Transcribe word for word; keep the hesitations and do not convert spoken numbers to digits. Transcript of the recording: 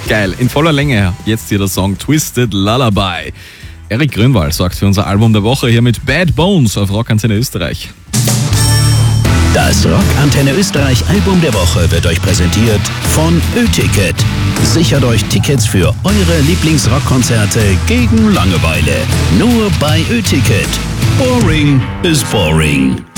Geil, in voller Länge. Jetzt hier der Song Twisted Lullaby. Erik Grünwald sorgt für unser Album der Woche hier mit Bad Bones auf Rock Antenne Österreich. Das Rock Antenne Österreich Album der Woche wird euch präsentiert von Ö-Ticket. Sichert euch Tickets für eure Lieblingsrockkonzerte gegen Langeweile. Nur bei Ö-Ticket. Boring is boring.